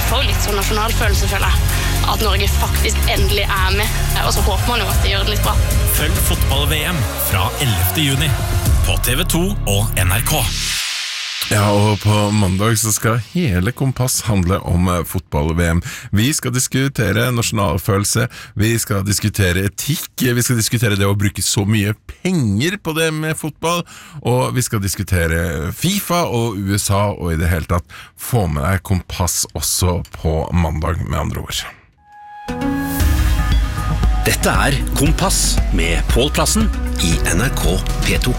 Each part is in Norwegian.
får litt sånn nasjonalfølelse, føler jeg. At Norge faktisk endelig med. Og så håper man jo at det gjør det litt bra. Følg fotball-VM fra 11. juni på TV2 og NRK. Ja, og på mandag så skal hele Kompass handle om fotball-VM. Vi skal diskutere nasjonalfølelse, vi skal diskutere etikk, vi skal diskutere det å bruke så mye penger på det med fotball, og vi skal diskutere FIFA og USA, og i det hele tatt få med deg Kompass også på mandag, med andre ord. Dette Kompass med Pål Plassen i NRK P2.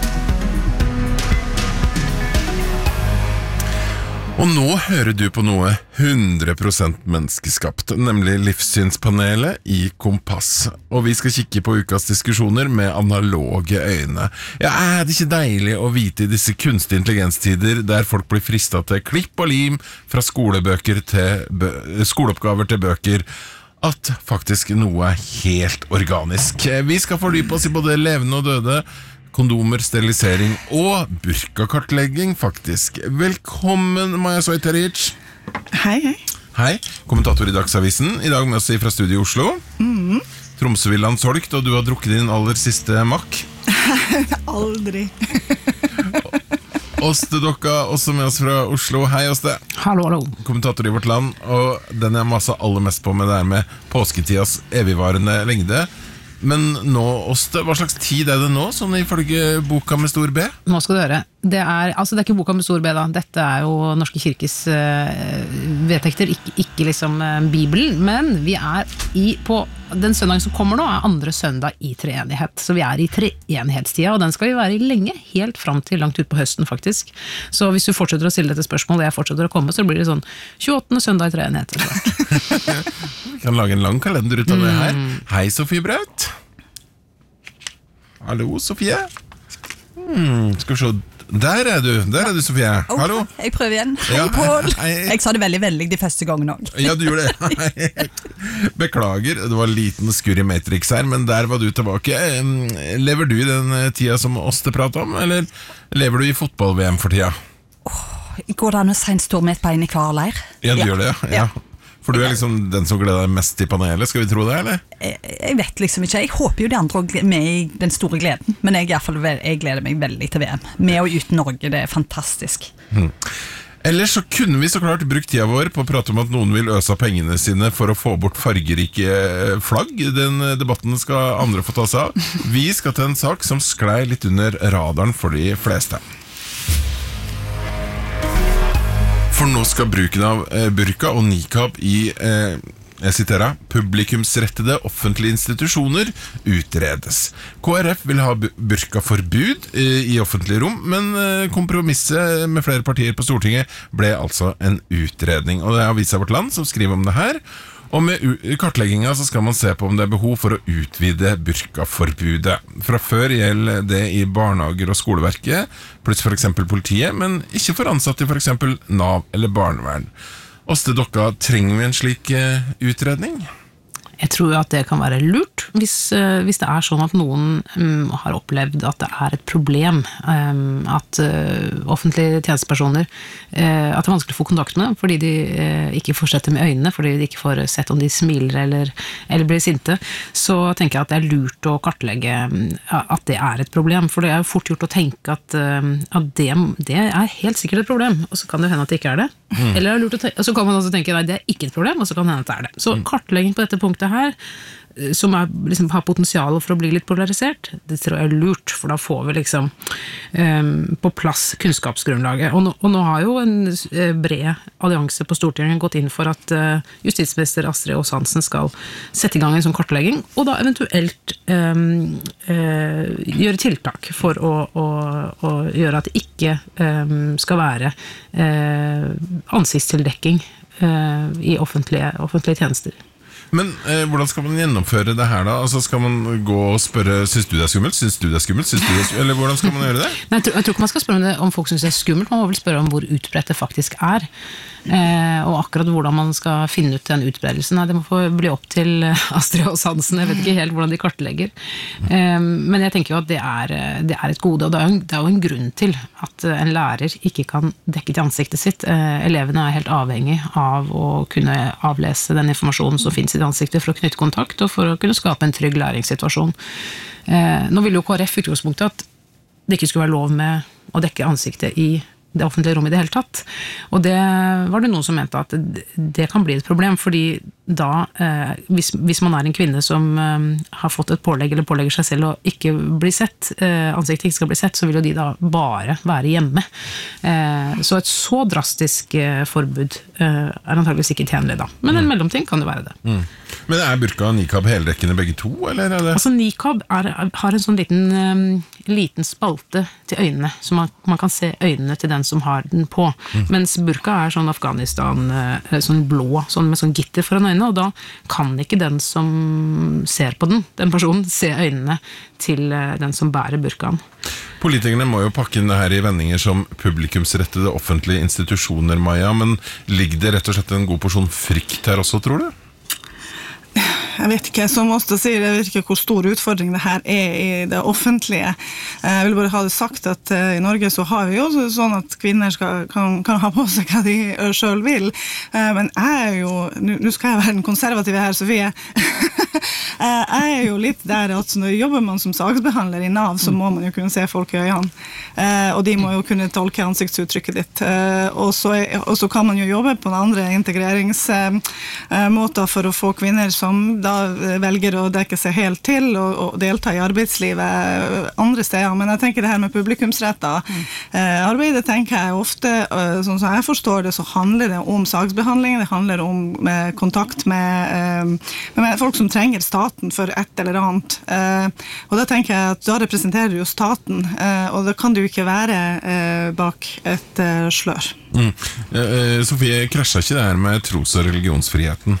Og nå hører du på noe 100% menneskeskapt, nemlig Livssynspanelet i Kompass. Og vi skal kikke på ukas diskusjoner med analoge øyne. Ja, det ikke deilig å vite i disse kunstig intelligenstider, der folk blir fristet til klipp og lim fra skolebøker til skoleoppgaver til bøker, at faktisk noe helt organisk. Vi skal fordype oss i både levende og døde, kondomer, sterilisering og burkakartlegging, faktisk. Velkommen, Maja Soiteric. Hei, hei. Hei, kommentator i Dagsavisen. I dag med oss fra studio i Oslo. Tromsøvillaen solgt, og du har drukket din aller siste makk. Aldri. Åste Dokka, også med oss fra Oslo. Hei, Åste. Hallo, hallo. Kommentator i Vårt Land, og den jeg maser aller mest på med det med påsketidas evigvarende lengde. Men nå, Åste, hva slags tid det nå, sånn ifølge boka med stor B? Nå skal du høre. Det er ikke boka med stor B da. Dette jo Norske Kirkes vedtekter, ikke liksom Bibelen, men vi på den søndagen som kommer nå, andre søndag i treenighet. Så vi i treenighetstida, og den skal vi være i lenge, helt fram til langt ut på høsten faktisk. Så hvis du fortsetter å stille dette spørsmålet, og jeg fortsetter å komme, så blir det sånn 28. søndag i treenighet. Vi kan lage en lang kalender ut av det her. Hei, Sofie Braut. Hallo, Sofie. Skal vi se. Der du, Sofie. Hallo. Jeg prøver igjen. Hei, Pål. Jeg sa det veldig veldig de første gangen også. Ja, du gjorde det. Beklager, det var en liten skurr i Matrix her, men der var du tilbake. Lever du i den tida som Åste pratet om, eller lever du i fotball-VM for tida? Går det an å si en stor med et bein i hver leir? Ja, du gjør det, ja. For du liksom den som gleder deg mest i panelet, skal vi tro det, eller? Jeg vet liksom ikke, jeg håper jo de andre er med i den store gleden, men jeg gleder meg veldig til VM. Med og uten Norge, det fantastisk. Ellers så kunne vi så klart brukt tida vår på å prate om at noen vil øse av pengene sine for å få bort fargerike flagg. Den debatten skal andre få ta seg av. Vi skal til en sak som sklei litt under radaren for de fleste. For nå skal bruken av burka og nikab i, jeg siterer, publikumsrettede offentlige institusjoner utredes. KrF vil ha burkaforbud i offentlige rom, men kompromisset med flere partier på Stortinget ble altså en utredning. Og det Avisa Vårt Land som skriver om det her. Og med kartleggingen så skal man se på om det behov for å utvide burkaforbudet. Fra før gjelder det i barnehager og skoleverket, pluss for eksempel politiet, men ikke for ansatte i for eksempel Nav eller barnevern. Åste Dokka, trenger vi en slik utredning? Jeg tror at det kan være lurt hvis det sånn at noen har opplevd at det et problem at offentlige tjenestepersoner at det vanskelig å få kontakt med dem fordi de ikke får sett dem i øynene, fordi de ikke får sett om de smiler eller blir sinte, så tenker jeg at det lurt å kartlegge at det et problem, for det jo fort gjort å tenke at det helt sikkert et problem, og så kan det hende at det ikke det. Eller lurt å og så kan man også tenke nei, det ikke et problem, og så kan det hende at det det. Så kartlegging på dette punktet her, som liksom har potensial for å bli litt polarisert, det tror jeg lurt, for da får vi liksom på plass kunnskapsgrunnlaget. Og nå har jo en bred allianse på Stortinget gått inn for at justisminister Astrid Aas-Hansen skal sette i gang en sånn kartlegging, og da eventuelt gjøre tiltak for å gjøre at det ikke skal være ansiktstildekking i offentlige tjenester. Men hvordan skal man gjennomføre det her da? Altså skal man gå og spørre, synes du det skummelt? Eller hvordan skal man gjøre det? Nei, jeg tror ikke man skal spørre om folk synes det skummelt, man må vel spørre om hvor utbredt det faktisk Og akkurat hvordan man skal finne ut den utbredelsen, det må få bli opp til Astrid Aas Hansen, jeg vet ikke helt hvordan de kartlegger. Men jeg tenker jo at det er et gode, og det er jo en grunn til at en lærer ikke kan dekke til ansiktet sitt. Elevene er helt avhengig av å kunne avlese den informasjonen som finnes i det ansiktet for å knytte kontakt, og for å kunne skape en trygg læringssituasjon. Nå vil jo KrF utgangspunktet at det ikke skulle være lov med å dekke ansiktet i det offentlige rommet i det hele tatt. Og det var det noen som mente at det kan bli et problem, fordi da, hvis man er en kvinne som har fått et pålegg, eller pålegger seg selv å ikke bli sett, ansiktet ikke skal bli sett, så vil jo de da bare være hjemme. Så et så drastisk forbud antageligvis ikke tjenlig da. Men en mellomting kan det være det. Men burka og nikab heldekkende begge to, eller er det? Altså nikab har en sånn liten spalte til øynene, så man kan se øynene til den som har den på. Mens burka er sånn Afghanistan, sånn blå, sånn med sånn gitter foran øynene, og da kan ikke den som ser på den personen, se øynene til den som bærer burkaen. Politikerne må jo pakke inn det her i vendinger som publikumsrettede offentlige institusjoner, Maja, men ligger det rett og slett en god porsjon frykt her også, tror du? Jeg vet ikke, som Åsta sier, jeg vet ikke hvor stor utfordring det her er i det offentlige. Jeg vil bare ha det sagt at i Norge så har vi jo sånn at kvinner kan ha på seg hva de selv vil. Men jeg er jo, nå skal jeg være den konservative her, Sofie. Jeg er jo litt der at når jobber man som saksbehandler i NAV, så må man jo kunne se folk i øynene. Og de må jo kunne tolke ansiktsuttrykket ditt. Og så kan man jo jobbe på en andre integreringsmåter for å få kvinner som da velger å dekke seg helt til og delta i arbeidslivet andre steder. Men jeg tenker det her med publikumsretter. Arbeidet tenker jeg ofte, sånn som jeg forstår det, så handler det om saksbehandling, det handler om kontakt med folk som trenger staten for et eller annet. Og da tenker jeg at da representerer du jo staten, og da kan du ikke være bak et slør. Sofie, krasjer ikke det her med tros- og religionsfriheten?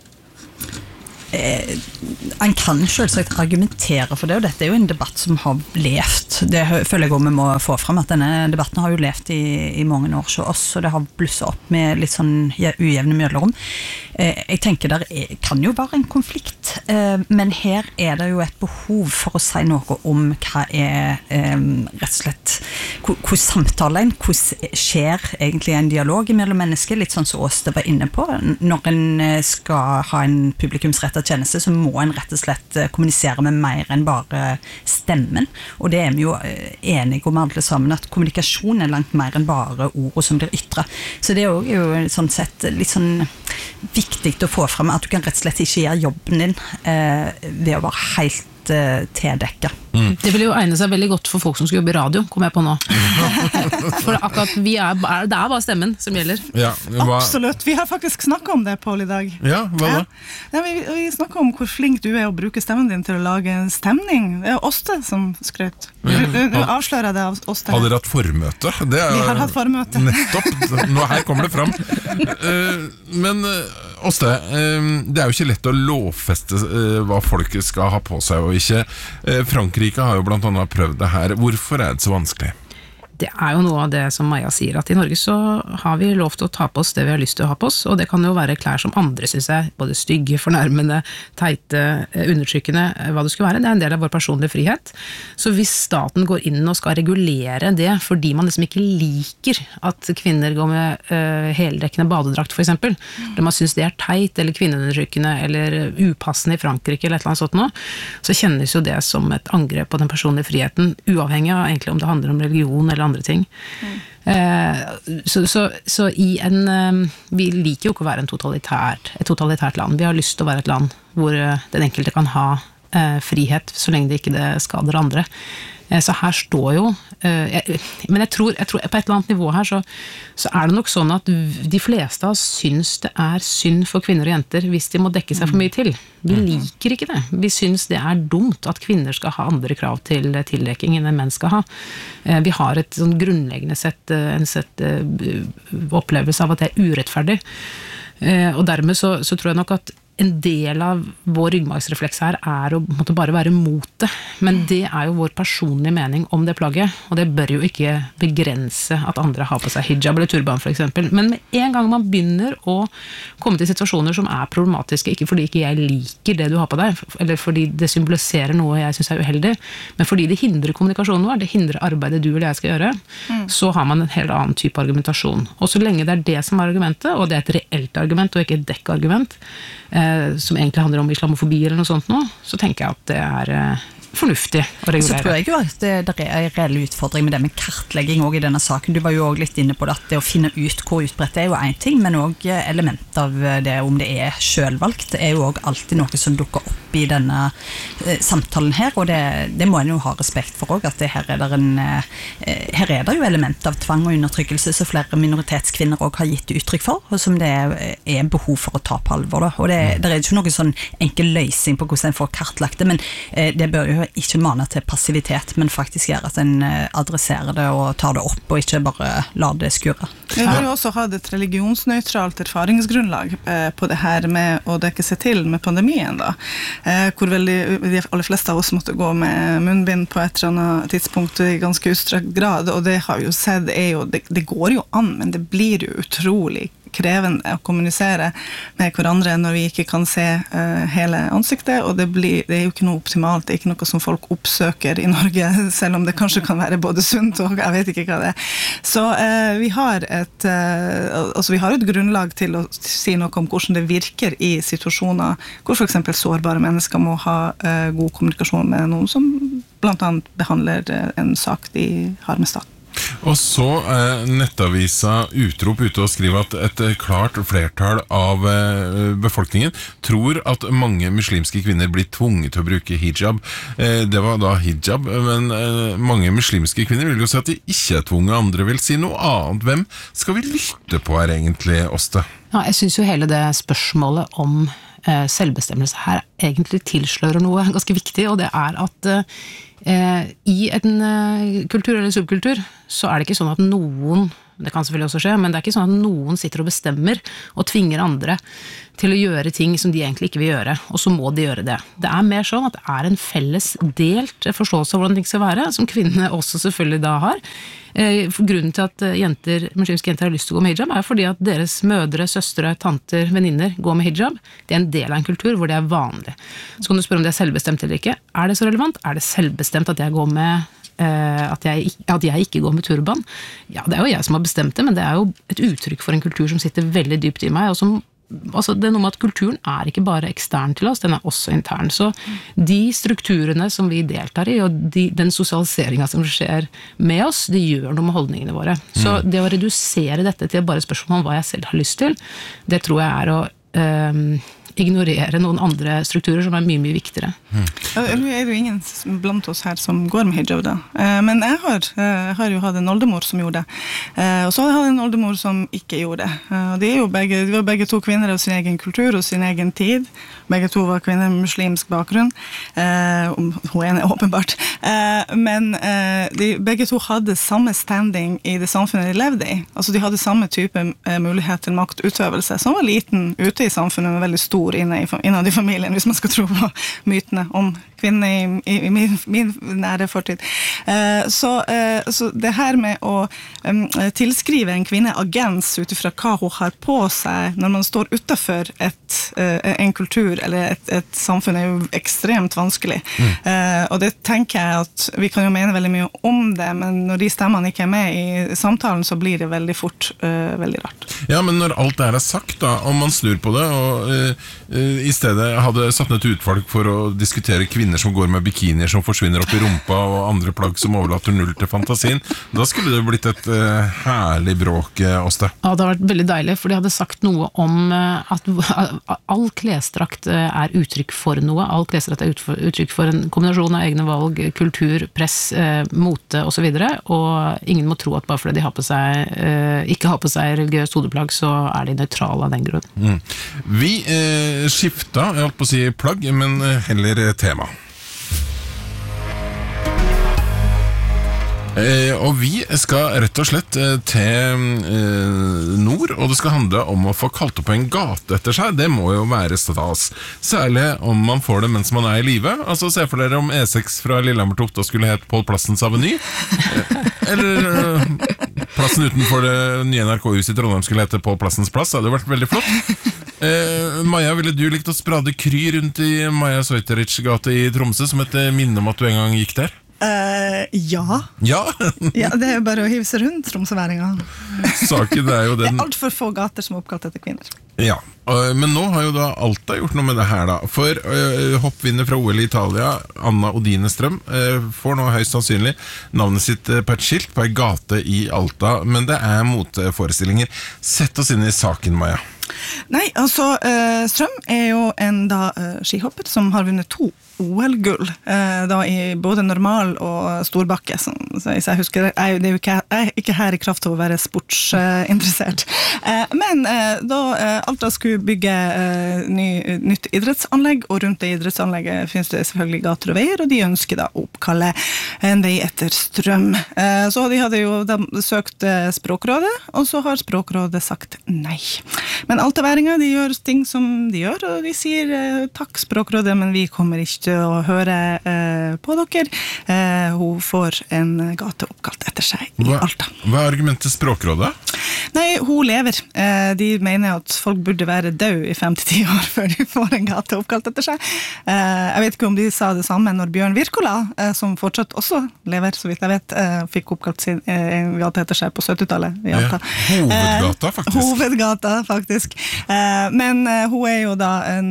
En kan selvsagt argumentere for det, og dette er jo en debatt som har levd. Det føler jeg også vi må få frem, at denne debatten har jo levd i mange år så også, og det har blusset opp med litt sånn ujevne mellomrom. Jeg tenker det kan jo være en konflikt, men her er det jo et behov for å si noe om hva rett og slett, hvor samtalen, hvordan skjer egentlig en dialog mellom mennesker, litt sånn som Åste var inne på. Når en skal ha en publikumsrettet tjeneste, så må en rett og slett kommunisere med mer enn bare stemmen, og det er vi jo enige om alle sammen, at kommunikasjon er langt mer enn bare ord som blir ytret. Så det er jo sånn sett litt sånn viktig å få frem at du kan rett og slett ikke gjøre jobben din ved å være helt tildekket. Det vil jo egne seg veldig godt for folk som skal jobbe i radio, kommer jeg på nå. For akkurat det er bare stemmen som gjelder. Ja, absolutt. Vi har faktisk snakket om det, Paul, i dag. Ja, hva da? Ja, vi snakket om hvor flink du er å bruke stemmen din til å lage en stemning. Det er Åste som skrøt. Du avslører det av Åste. Har dere hatt formøte? Vi har hatt formøte. Nettopp. Nå her kommer det fram. Men Åste, det er jo ikke lett å lovfeste hva folk skal ha på seg og ikke. Frankrike har jo blant annet prøvd det her. Hvorfor er det så vanskelig? Det er jo noe av det som Maja sier, at i Norge så har vi lov til å ta på oss det vi har lyst til å ha på oss, og det kan jo være klær som andre synes er både stygge, fornærmende, teite, undertrykkende, hva det skulle være. Det er en del av vår personlige frihet. Så hvis staten går inn og skal regulere det, fordi man liksom ikke liker at kvinner går med heldekkende badedrakt for eksempel, eller man synes det er teit, eller kvinneundertrykkende, eller upassende i Frankrike, eller et eller annet sånt nå, så kjennes jo det som et angrep på den personlige friheten, uavhengig av egentlig om det handler om religion eller andre ting. Så i vi liker jo ikke å være et totalitært land. Vi har lyst til å være et land hvor den enkelte kan ha frihet, så lenge det ikke skader andre. Så her står jo men jeg tror på et eller annet nivå her så er det nok sånn at de fleste av oss synes det er synd for kvinner og jenter hvis de må dekke seg for mye til. Vi liker ikke det. Vi synes det er dumt at kvinner skal ha andre krav til tildekking enn menn skal ha. Vi har et sånn grunnleggende opplevelse av at det er urettferdig. Og dermed så tror jeg nok at en del av vår ryggmargsrefleks her å måtte bare være mot det, men det jo vår personlige mening om det plagget, og det bør jo ikke begrense at andre har på seg hijab eller turban for eksempel, men med en gang man begynner å komme til situasjoner som problematiske, ikke fordi ikke jeg liker det du har på deg, eller fordi det symboliserer noe jeg synes uheldig, men fordi det hindrer kommunikasjonen vår, det hindrer arbeidet du eller jeg skal gjøre, så har man en helt annen type argumentasjon. Og så lenge det det som argumentet, og det et reelt argument og ikke et dekkargument, som egentlig handler om islamofobi eller noe sånt nå, så tenker jeg at det fornuftig å regulere. Så tror jeg jo at det en reell utfordring med det med kartlegging også i denne saken. Du var jo også litt inne på det, at det å finne ut hvor utbredt det jo en ting, men også element av det, om det selvvalgt, det jo også alltid noe som dukker opp i denne samtalen her, og det må en jo ha respekt for også, at her er det jo element av tvang og undertrykkelse som flere minoritetskvinner også har gitt uttrykk for, og som det behov for å ta på alvor. Da. Og det ikke noen sånn enkel løsning på hvordan en får kartlagt det, men det bør jo ikke mane til passivitet, men faktisk gjøre at en adresserer det og tar det opp, og ikke bare lar det skure. Vi har jo også hatt et religionsnøytralt erfaringsgrunnlag på det her med å dekke seg til med pandemien da, hvor de aller fleste av oss måtte gå med munnbind på et eller annet tidspunkt i ganske utstrakt grad, og det har vi jo sett, det går jo an, men det blir jo utrolig krevende å kommunisere med hverandre når vi ikke kan se hele ansiktet, og det jo ikke noe optimalt, det ikke noe som folk oppsøker i Norge, selv om det kanskje kan være både sunt og jeg vet ikke hva det Så vi har et grunnlag til å si noe om hvordan det virker i situasjoner hvor for eksempel sårbare mennesker må ha god kommunikasjon med noen som blant annet behandler en sak de har med staten. Og så nettavisa Utrop ute og skriver at et klart flertall av befolkningen tror at mange muslimske kvinner blir tvunget til å bruke hijab. Det var da hijab, men mange muslimske kvinner vil jo si at de ikke tvunget, andre vil si noe annet. Hvem skal vi lytte på her egentlig, Åste? Ja, jeg synes jo hele det spørsmålet om selvbestemmelse her egentlig tilslører noe ganske viktig, og det at i en kultur eller subkultur så det ikke sånn at noen, det kan selvfølgelig også skje, men det ikke sånn at noen sitter og bestemmer og tvinger andre til å gjøre ting som de egentlig ikke vil gjøre, og så må de gjøre det. Det mer sånn at det en felles delt forståelse av hvordan ting skal være, som kvinnene også selvfølgelig da har. Grunnen til at muslimske jenter har lyst til å gå med hijab fordi at deres mødre, søstre, tanter, venninner går med hijab. Det en del av en kultur hvor det vanlig. Så kan du spørre om det selvbestemt eller ikke. Det så relevant? Det selvbestemt at jeg går med at jeg ikke går med turban? Ja, det jo jeg som har bestemt det, men det jo et uttrykk for en kultur som sitter veldig dypt i meg, og som det noe med at kulturen ikke bare ekstern til oss, den også intern. Så de strukturene som vi deltar i, og den sosialiseringen som skjer med oss, de gjør noe med holdningene våre. Så det å redusere dette til bare spørsmål om hva jeg selv har lyst til, det tror jeg å ignorere noen andre strukturer som mye, mye viktigere. Nå det jo ingen blant oss her som går med hijab da. Men jeg har jo hatt en oldemor som gjorde det. Og så har jeg hatt en oldemor som ikke gjorde det. De var begge to kvinner av sin egen kultur og sin egen tid. Begge to var kvinner med muslimsk bakgrunn. Hun ene åpenbart. Men begge to hadde samme standing i det samfunnet de levde i. Altså de hadde samme type mulighet til maktutøvelse, som var liten ute i samfunnet, men veldig stor innad i familien, hvis man skal tro på mytene om kvinner i min nære fortid. Så det her med å tilskrive en kvinne agens utifra hva hun har på seg når man står utenfor en kultur eller et samfunn jo ekstremt vanskelig. Og det tenker jeg at vi kan jo mene veldig mye om det, men når de stemmene ikke med i samtalen, så blir det veldig fort veldig rart. Ja, men når alt det her sagt da, om man snur på det, og i stedet hadde satt ned et utvalg for å diskutere kvinner som går med bikinier som forsvinner opp i rumpa, og andre plagg som overlater null til fantasien, da skulle det blitt et herlig bråk, Åste. Ja, det har vært veldig deilig, for de hadde sagt noe om at all klesdrakt uttrykk for noe, all klesdrakt uttrykk for en kombinasjon av egne valg, kultur, press, mote og så videre, og ingen må tro at bare fordi de har på seg, ikke har på seg religiøst hodeplagg, så de nøytrale av den grunn. Vi skifta, jeg holdt på å si plagg, men heller tema. Og vi skal rett og slett til nord, og det skal handle om å få kalt opp en gate etter seg. Det må jo være stas, særlig om man får det mens man er i live. Altså se for dere om E6 fra Lillehammer til Otta skulle hett Pål Plassens Aveny, eller plassen utenfor det nye NRK-huset i Trondheim skulle hete Pål Plassens Plass. Det hadde vært veldig flott. Maja, ville du likt å sprade kry rundt i Maja Soiterich gate i Tromsø som et minne om at du en gang gikk der? Ja. Ja? Ja, det er jo bare å hive seg rundt tromsøværinger. Saken er jo den. Det er alt for få gater som er oppkalt etter kvinner. Ja, men nå har jo da Alta gjort noe med det her da. For hoppvinner fra OL i Italia, Anna Odine Strøm, får nå høyst sannsynlig navnet sitt på et skilt på en gate i Alta. Men det er motforestillinger. Sett oss inn i saken, Maja. Nei, altså Strøm er jo en skihopper som har vunnet 2 OL-gull da i både normal og storbakke, så jeg husker, jeg er jo ikke her i kraft av å være sportsinteressert. Men da Alta skulle bygge nytt idrettsanlegg, og rundt det idrettsanlegget finnes det selvfølgelig gater og veier, og de ønsker da å oppkalle en vei etter Strøm. Så de hadde jo søkt Språkrådet, og så har Språkrådet sagt nei. Men altaværinger, de gjør ting som de gjør, og de sier takk Språkrådet, men vi kommer ikke til å høre på dere. Hun får en gate oppkalt etter seg i Alta. Hva er argumentet Språkrådet? Nei, hun lever. De mener at folk burde være død i 5-10 år før de får en gate oppkalt etter seg. Jeg vet ikke om de sa det samme når Bjørn Wirkola, som fortsatt også lever, så vidt jeg vet, fikk oppkalt sin gate etter seg på 70-tallet i Alta. Hovedgata, faktisk. Hovedgata, faktisk. Men hun er jo da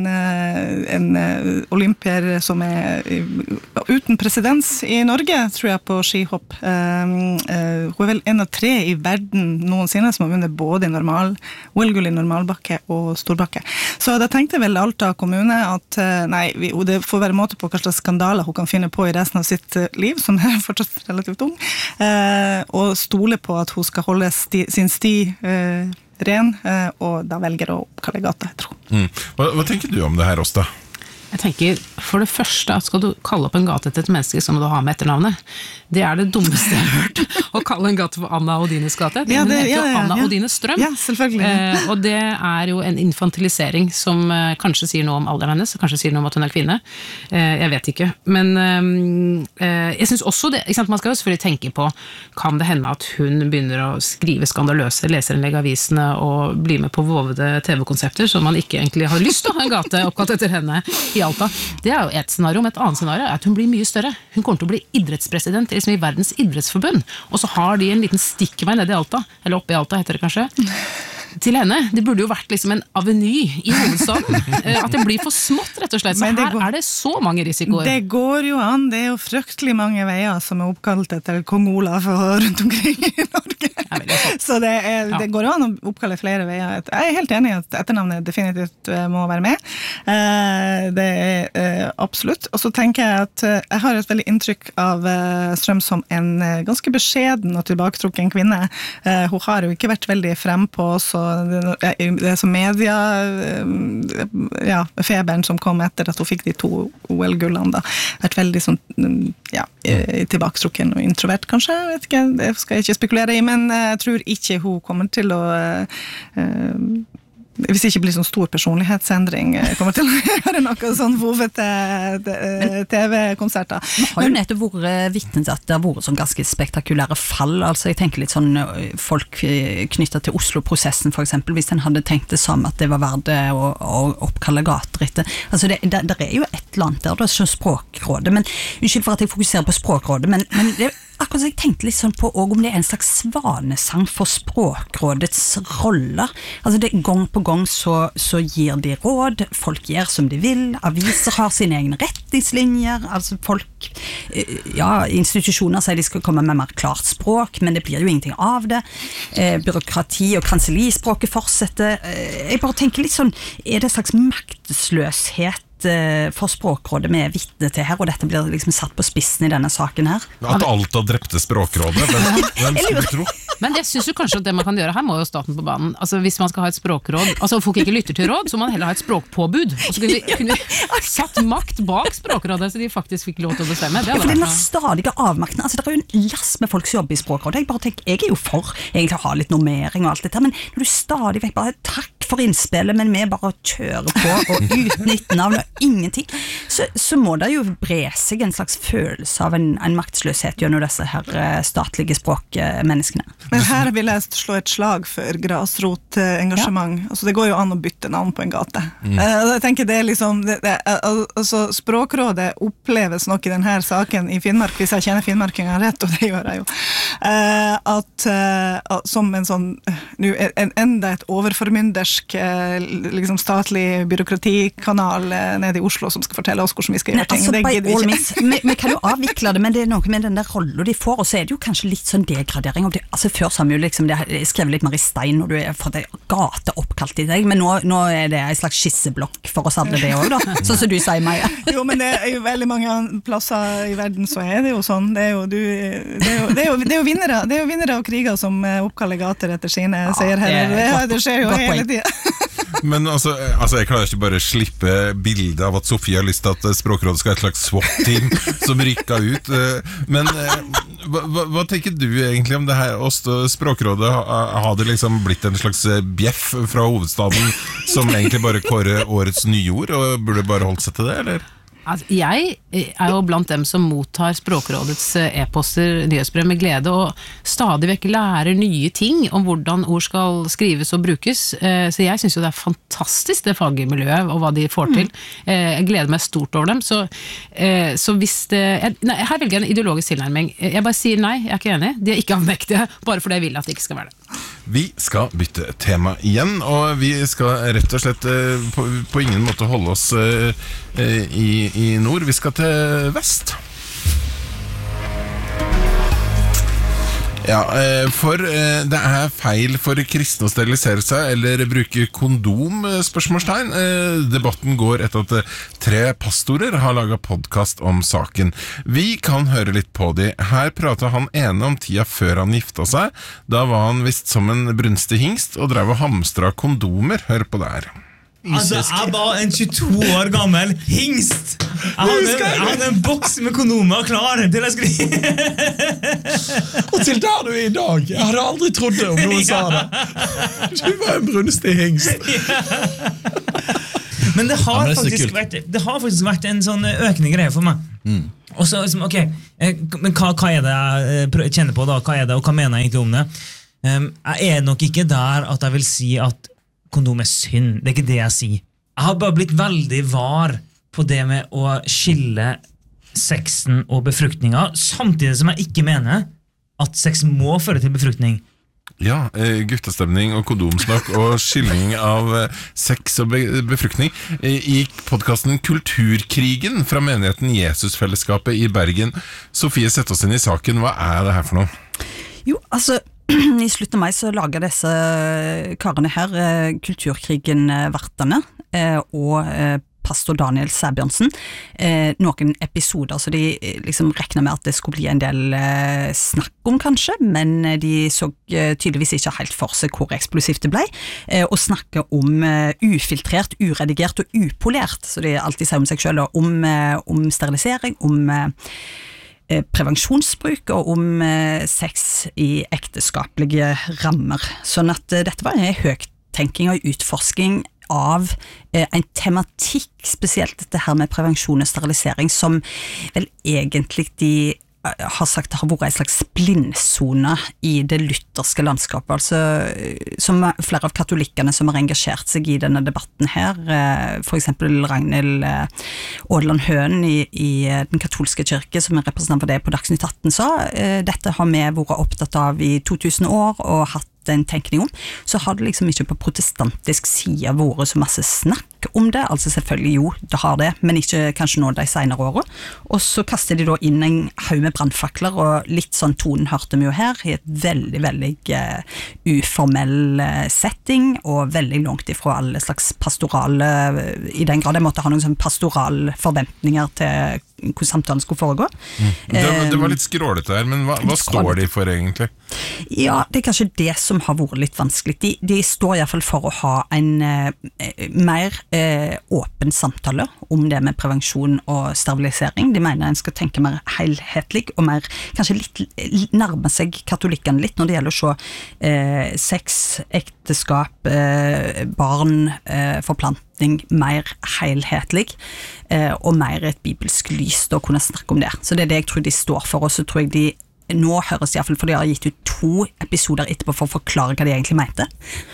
en olympier som er uten presedens i Norge, tror jeg, på skihopp. Hun er vel en av 3 i verden noensinne som har vunnet både OL-gull i normalbakke og storbakke. Så da tenkte vel Alta kommune at nei, det får være måte på hva slags skandaler hun kan finne på i resten av sitt liv, som er fortsatt relativt ung, og stole på at hun skal holde sin sti ren, og da velger å oppkalle gata, jeg tror. Hva tenker du om det her, Åsta? Jeg tenker, for det første, at skal du kalle opp en gate etter et menneske, så må du ha med etternavnet. Det er det dummeste jeg har hørt, å kalle en gate for Anna Odines gate. Den heter jo Anna Odines Strøm. Ja, selvfølgelig. Og det er jo en infantilisering som kanskje sier noe om alderen hennes, kanskje sier noe om at hun er kvinne. Jeg vet ikke. Men jeg synes også det, ikke sant, man skal jo selvfølgelig tenke på, kan det hende at hun begynner å skrive skandaløse leserinnlegg i avisene og bli med på vovede TV-konsepter, som man ikke egentlig har lyst til å ha en gate oppkalt etter henne i Alta. Det er jo et scenario, men et annet scenario er at hun blir mye større. Hun kommer til å bli idrettspresident liksom i Verdens idrettsforbund, og så har de en liten stikkvei nede i Alta, eller oppe i Alta heter det kanskje, til henne. Det burde jo vært liksom en aveny i hovedstaden. At det blir for smått, rett og slett. Så her er det så mange risikoer. Det går jo an. Det er jo fryktelig mange veier som er oppkalt etter kong Olav rundt omkring i Norge. Så det går an å oppkalle flere veier. Jeg er helt enig i at etternavnet definitivt må være med. Det er absolutt. Og så tenker jeg at jeg har et veldig inntrykk av Strøm som en ganske beskjeden og tilbaketrukken kvinne. Hun har jo ikke vært veldig frem på oss, og det er som media feberen som kom etter at hun fikk de 2 OL-gullene da, vært veldig sånn tilbaketrukken og introvert kanskje, jeg vet ikke, det skal jeg ikke spekulere i, men jeg tror ikke hun kommer til å hvis det ikke blir sånn stor personlighetsendring, kommer til å gjøre noe sånn vovete TV-konserter. Det har jo nettopp vært vitne til at det har vært sånn ganske spektakulære fall, altså jeg tenker litt sånn folk knyttet til Oslo-prosessen for eksempel, hvis en hadde tenkt det samme at det var verdt å oppkalle gater etter, altså det er jo et eller annet der, det er sånn Språkrådet, men unnskyld for at jeg fokuserer på Språkrådet, men det akkurat så jeg tenkte litt sånn på om det er en slags svanesang for Språkrådets roller. Altså det gang på gang så gir de råd, folk gjør som de vil, aviser har sine egne retningslinjer, altså folk, institusjoner sier de skal komme med mer klart språk, men det blir jo ingenting av det. Byråkrati og kansellispråket fortsetter. Jeg bare tenker litt sånn, er det en slags maktesløshet for Språkrådet med vitne til her, og dette blir liksom satt på spissen i denne saken her. At Alta drepte Språkrådet, hvem skulle du tro? Men jeg synes jo kanskje at det man kan gjøre, her må jo staten på banen, altså hvis man skal ha et språkråd, altså folk ikke lytter til råd, så må man heller ha et språkpåbud, og så kunne vi satt makt bak språkrådet, så de faktisk fikk lov til å bestemme. Det for den stadige avmakten, altså det er jo en lass med folk som jobber i språkrådet, jeg bare tenker, jeg er jo for egentlig å ha litt normering og alt dette, men når du stadig vekk bare takk for innspillet, men vi bare kjører på og uten etternavn og ingenting, så må det jo bre seg en slags følelse av en maktsløshet gjennom disse her statlige språkmenneskene. Men her vil jeg slå et slag for grasrotengasjement. Ja. Altså det går jo an å bytte navn på en gate. Jeg tenker det er liksom, altså språkrådet oppleves nok i denne saken i Finnmark, hvis jeg kjenner finnmarkingen rett, og det gjør jeg jo, at som en sånn, enda et overformyndersk liksom statlig byråkratikanal nede i Oslo som skal fortelle oss hvordan vi skal gjøre ting. Altså, det gidder vi ikke. Vi kan jo avvikle det, men det er noe med den der rollen de får, og så er det jo kanskje litt sånn degradering. Altså før så har vi jo liksom, det er skrevet litt mer i stein når du er fått en gate oppkalt i deg, men nå er det en slags skisseblokk for oss alle det også da, sånn som du sier, Maja. Jo, men det er jo veldig mange plasser i verden så er det jo sånn, det er jo vinnere og kriger som oppkaller gater etter sine seierherrer. Det skjer jo hele tiden. Men altså, jeg klarer ikke bare slippe bildet av at Sofie har lyst til at Språkrådet skal ha et slags SWAT-team som rykka ut. Men hva tenker du egentlig om det her? Språkrådet, har det liksom blitt en slags bjeff fra hovedstaden som egentlig bare kårer årets nyord, og burde bare holdt seg til det, eller? Altså, jeg er jo blant dem som mottar Språkrådets e-poster, nyhetsbrev med glede, og stadig vekk lærer nye ting om hvordan ord skal skrives og brukes. Så jeg synes jo det er fantastisk det fagmiljøet og hva de får til. Jeg gleder meg stort over dem. Så hvis det... her velger jeg en ideologisk tilnærming. Jeg bare sier nei, jeg er ikke enig. De er ikke avmektige, bare fordi jeg vil at det ikke skal være det. Vi skal bytte tema igjen, og vi skal rett og slett på ingen måte holde oss i nord. Vi skal til vest. Ja, for det er feil for kristne å sterilisere seg eller bruke kondom, spørsmålstegn. Debatten går etter at 3 pastorer har laget podcast om saken. Vi kan høre litt på de. Her prater han ene om tida før han gifta seg. Da var han visst som en brunstig hingst og drev og hamstra kondomer. Hør på det her. Altså, jeg var en 22 år gammel hingst. Jeg hadde en boks med kondomer klar til jeg skulle... Og til der du er i dag. Jeg hadde aldri trodd det om noen sa det. Du var en brunstig hingst. Men det har faktisk vært en sånn økende greie for meg. Og så, ok, men hva er det jeg kjenner på da? Hva er det, og hva mener jeg egentlig om det? Jeg er nok ikke der at jeg vil si at kondom er synd, det er ikke det jeg sier. Jeg har bare blitt veldig var på det med å skille sexen og befruktninga, samtidig som jeg ikke mener at sex må føre til befruktning. Ja, guttestemning og kondomsnakk og skilling av sex og befruktning. I podcasten Kulturkrigen fra menigheten Jesusfellesskapet i Bergen. Sofie, sett oss inn i saken. Hva er det her for noe? Jo, altså... I slutten av mai så lager disse karene her Kulturkrigen-vertene og pastor Daniel Sæbjørnsen noen episoder, så de liksom regner med at det skulle bli en del snakk om kanskje, men de så tydeligvis ikke helt for seg hvor eksplosivt det ble, og snakke om ufiltrert, uredigert og upolert, så de alltid sier om seg selv, om sterilisering, om prevensjonsbruk og om sex i ekteskapelige rammer. Sånn at dette var en høyttenking og utforsking av en tematikk, spesielt dette her med prevensjon og sterilisering, som vel egentlig de har sagt det har vært en slags blindsone i det lutherske landskapet, altså som flere av katolikkene som har engasjert seg i denne debatten her, for eksempel Ragnhild Aadland Høen i den katolske kirke, som er representant for det på Dagsnytt 18 sa, dette har vi vært opptatt av i 2000 år og hatt en tenkning om, så har det liksom ikke på protestantisk side vært så masse snakk snakk om det, altså selvfølgelig jo, det har det, men ikke kanskje nå de senere årene. Og så kaster de da inn en haug med brandfakler, og litt sånn tonen hørte vi jo her, i et veldig, veldig uformell setting, og veldig langt ifra alle slags pastorale, i den grad jeg måtte ha noen sånn pastoral forventninger til hvordan samtalen skulle foregå. Det var litt skrålete her, men hva står de for egentlig? Ja, det er kanskje det som har vært litt vanskelig. De står i hvert fall for å ha en mer åpen samtale om det med prevensjon og sterilisering. De mener en skal tenke mer helhetlig og mer, kanskje litt nærme seg katolikkene litt når det gjelder å se sex, ekteskap, barn, forplantning mer helhetlig og mer et bibelsk lys da, å kunne snakke om det. Så det er det jeg tror de står for, og så tror jeg de nå høres i hvert fall, for de har gitt ut 2 episoder etterpå for å forklare hva de egentlig mente,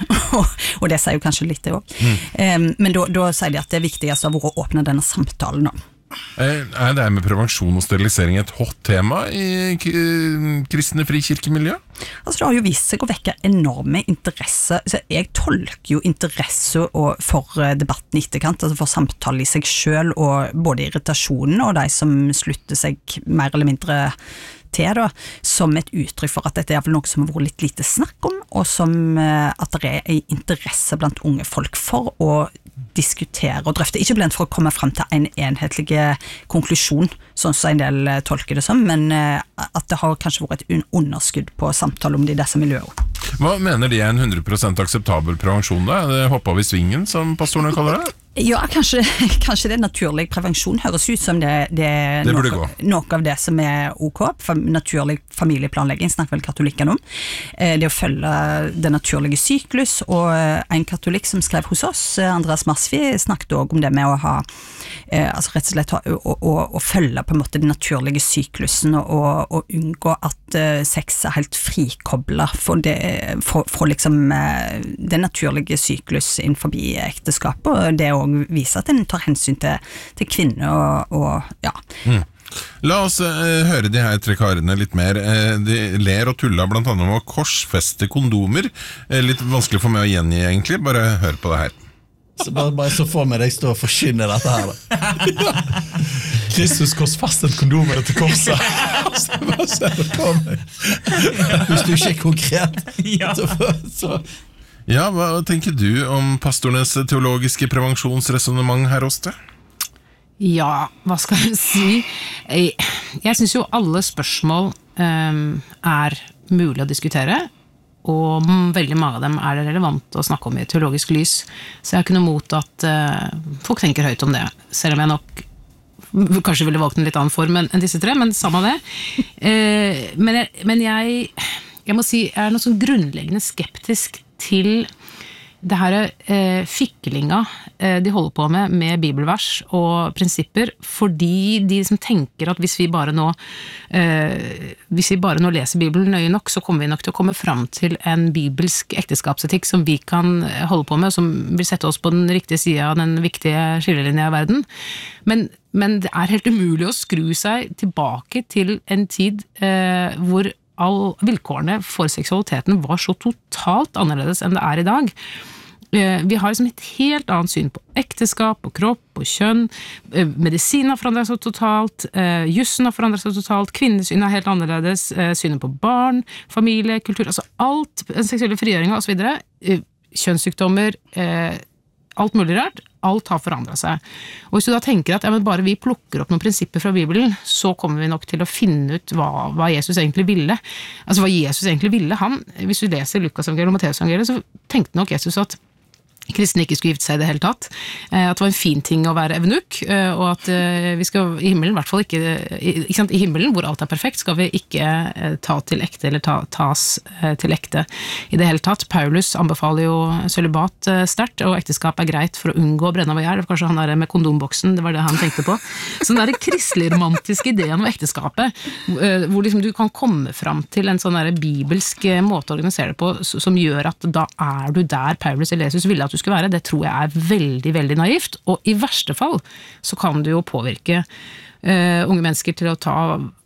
og det sier jo kanskje litt det også. Men da sier de at det viktigste har vært å åpne denne samtalen nå. Er det med prevensjon og sterilisering et hot tema i kristne frikirkemiljø? Altså det har jo vist seg å vekke enorme interesse. Så jeg tolker jo interesse for debatten i etterkant, altså for samtale i seg selv, og både irritasjonen og de som slutter seg mer eller mindre til da, som et uttrykk for at dette er noe som har vært litt lite snakk om, og som at det er en interesse blant unge folk for å diskutere og drøfte, ikke blant for å komme frem til en enhetlig konklusjon, sånn som en del tolker det som, men at det har kanskje vært et underskudd på samtale om det i disse miljøene. Hva mener de er en 100% akseptabel prevensjon da? Er det hoppet av i svingen, som pastorene kaller det? Ja, kanskje det er naturlig prevensjon, høres ut som det er noe av det som er ok, naturlig familieplanlegging, snakker vel katolikken om. Det å følge det naturlige syklus, og en katolikk som skrev hos oss, Andreas Marsvi, snakket også om det med å ha, altså rett og slett å følge på en måte den naturlige syklusen, og unngå at sex er helt frikoblet for liksom den naturlige syklus innenfor ekteskapet, og det å vise at en tar hensyn til kvinner og ja. La oss høre de her 3 karene litt mer. De ler og tuller blant annet om å korsfeste kondomer. Litt vanskelig for meg å gjengi egentlig, bare hør på det her. Så bare så får meg deg stå og forkynne dette her da. Kristus korsfestet kondomer til korset. Bare ser det på meg. Hvis du ikke er konkret, så Ja, hva tenker du om pastorenes teologiske prevensjonsresonemang her hos det? Ja, hva skal jeg si? Jeg synes jo alle spørsmål er mulig å diskutere, og veldig mange av dem er det relevant å snakke om i teologisk lys. Så jeg har ikke noe mot at folk tenker høyt om det, selv om jeg nok kanskje ville valgt en litt annen form enn disse 3, men samme det. Men jeg må si, jeg er noe sånn grunnleggende skeptisk til det her fiklinga de holder på med bibelvers og prinsipper, fordi de liksom tenker at hvis vi bare nå leser Bibelen nøye nok, så kommer vi nok til å komme frem til en bibelsk ekteskapsetikk som vi kan holde på med, som vil sette oss på den riktige siden av den viktige skillelinjen i verden. Men det er helt umulig å skru seg tilbake til en tid hvor vilkårene for seksualiteten var så totalt annerledes enn det er i dag. Vi har liksom et helt annet syn på ekteskap, på kropp, på kjønn. Medisinen har forandret seg totalt, jussen har forandret seg totalt, kvinnesyn er helt annerledes, synet på barn, familie, kultur, altså alt, den seksuelle frigjøringen og så videre, kjønnssykdommer, alt mulig rart, alt har forandret seg. Og hvis du da tenker at bare vi plukker opp noen prinsipper fra Bibelen, så kommer vi nok til å finne ut hva Jesus egentlig ville. Altså hva Jesus egentlig ville. Hvis du leser Lukas-evangeliet og Matteus-evangeliet, så tenkte nok Jesus at kristne ikke skulle gifte seg i det hele tatt, at det var en fin ting å være evnuk, og at vi skal i himmelen, i hvert fall ikke sant, i himmelen hvor alt er perfekt, skal vi ikke ta til ekte eller tas til ekte i det hele tatt. Paulus anbefaler jo sølibat sterkt, og ekteskap er greit for å unngå å brenne av ihjel. Kanskje han der med kondomboksen, det var det han tenkte på. Så den der kristelig romantiske ideen om ekteskapet, hvor liksom du kan komme fram til en sånn der bibelsk måte å organisere det på, som gjør at da er du der Paulus eller Jesus ville at du skulle være, det tror jeg er veldig, veldig naivt, og i verste fall så kan du jo påvirke unge mennesker til å ta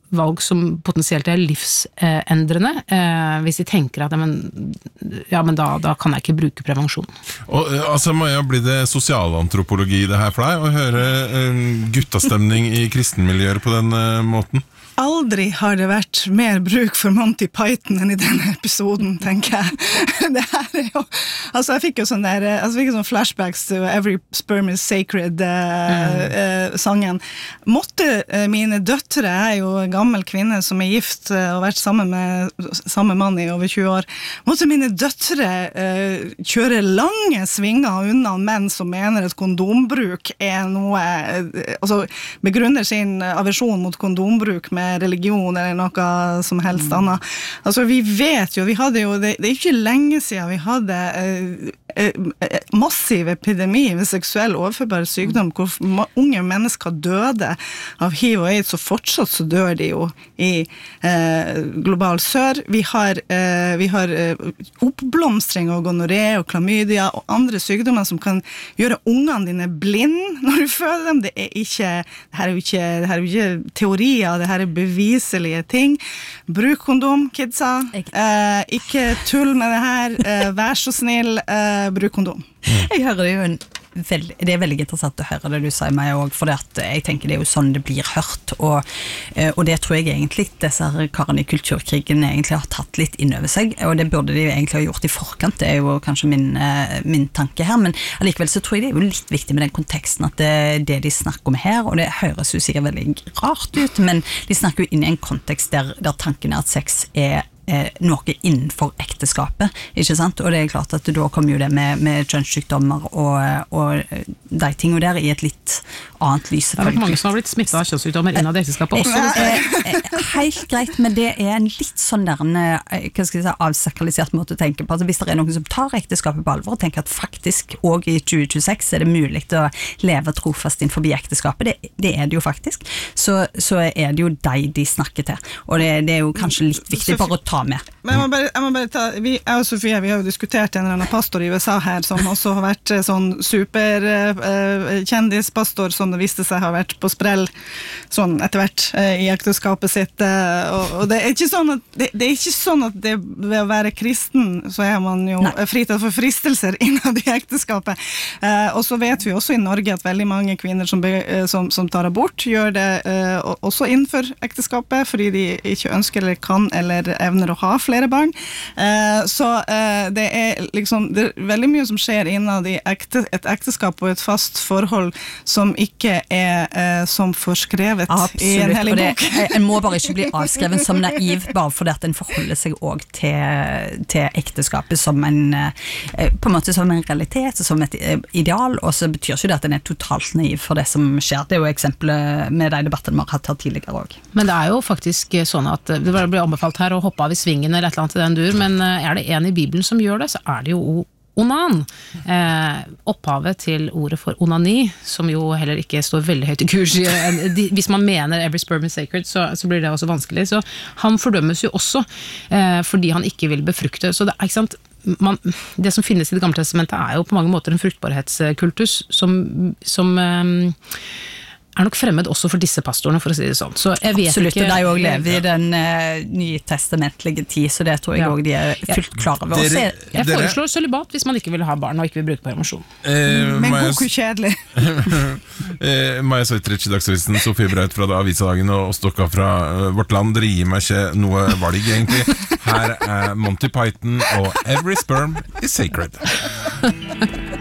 valg som potensielt er livsendrende, hvis de tenker at men da kan jeg ikke bruke prevensjon. Og altså, Maja, blir det sosialantropologi det her for deg, å høre guttastemning i kristenmiljøer på den måten? Aldri har det vært mer bruk for Monty Python enn i denne episoden, tenker jeg. Det her jo... Altså, jeg fikk jo sånn flashbacks to Every Sperm is Sacred sangen. Måtte mine døtre, jeg jo en gammel kvinne som gift og vært sammen med samme mann i over 20 år, måtte mine døtre kjøre lange svinger unna menn som mener at kondombruk noe... Altså, begrunner sin aversjon mot kondombruk med religion eller noe som helst annet. Altså, vi vet jo, det er ikke lenge siden vi hadde massiv epidemi ved seksuell overførbar sykdom, hvor unge mennesker døde av HIV og AIDS, og fortsatt så dør de jo i global sør. Vi har oppblomstring av gonoré og klamydia og andre sykdommer som kan gjøre ungene dine blind når du føder dem. Det her er jo ikke teorier, det her er beviselige ting. Bruk kondom, kidsa. Ikke tull med det her. Vær så snill, bruk kondom. Jeg hører det jo det er veldig interessant å høre det du sier meg også, for jeg tenker det er jo sånn det blir hørt, og det tror jeg egentlig disse karene i kulturkrigen egentlig har tatt litt inn over seg, og det burde de egentlig ha gjort i forkant, det er jo kanskje min tanke her, men allikevel så tror jeg det er jo litt viktig med den konteksten at det de snakker om her, og det høres jo sikkert veldig rart ut, men de snakker jo inn i en kontekst der tanken er at sex er noe innenfor ekteskapet, ikke sant? Og det er klart at da kommer jo det med kjønnssykdommer og de tingene der i et litt annet lys. Det er mange som har blitt smittet av kjønnssykdommer innad ekteskapet også. Helt greit, men det er en litt sånn der avsakralisert måte å tenke på. Altså, hvis det er noen som tar ekteskapet på alvor og tenker at faktisk, og i 2026 er det mulig å leve trofast innenfor ekteskapet, det er det jo faktisk, så er det jo de snakker til. Og det er jo kanskje litt viktig bare å ta med. Men jeg må bare ta, jeg og Sofie, vi har jo diskutert en eller annen pastor i USA her, som også har vært sånn superkjendispastor, som det viste seg har vært på sprell sånn etter hvert i ekteskapet sitt, og det er ikke sånn at det ved å være kristen så er man jo fritatt for fristelser innad i ekteskapet, og så vet vi også i Norge at veldig mange kvinner som tar abort gjør det også innenfor ekteskapet fordi de ikke ønsker eller kan eller evner å ha flere barn, så det er liksom det er veldig mye som skjer innad i et ekteskap og et fast forhold som ikke er som forskrevet i en hellig bok. En må bare ikke bli avskrevet som naiv bare fordi at en forholder seg også til ekteskapet som på en måte som en realitet, som et ideal, og så betyr ikke det at en er totalt naiv for det som skjer. Det er jo eksempler med de debattene vi har hatt her tidligere også. Men det er jo faktisk sånn at det ble anbefalt her å hoppe av i svingen eller et eller annet til den dur, men er det en i Bibelen som gjør det, så er det jo onan. Opphavet til ordet for onani, som jo heller ikke står veldig høyt i kurs. Hvis man mener every sperm is sacred, så blir det også vanskelig. Så han fordømmes jo også fordi han ikke vil befrukte. Så det er ikke sant, det som finnes i Det gamle testamentet er jo på mange måter en fruktbarhetskultus som er nok fremmed også for disse pastorene, for å si det sånn. Så jeg vet absolutt, ikke... og de også lever i den nytestamentlige tid, så det tror jeg også de er fullt klar over. Jeg foreslår sølibat hvis man ikke vil ha barn og ikke vil bruke prevensjon. Men hvor kjedelig. Maja Søytrich i Dagsavisen, Sofie Braut fra Avisadagen og Stokka fra Vårt Land. Det gir meg ikke noe valg, egentlig. Her er Monty Python og Every Sperm is Sacred.